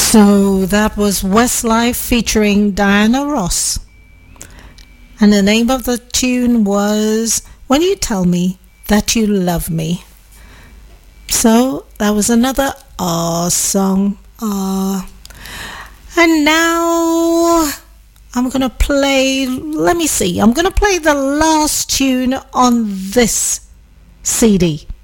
So that was Westlife featuring Diana Ross. And the name of the tune was When You Tell Me That You Love Me. So that was another song. And now I'm going to play, let me see, I'm going to play the last tune on this CD.